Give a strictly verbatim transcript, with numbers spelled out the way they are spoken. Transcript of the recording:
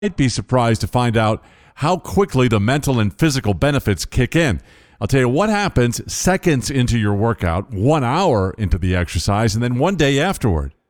Might be surprised to find out how quickly the mental and physical benefits kick in. I'll tell you what happens seconds into your workout, one hour into the exercise, and then one day afterward.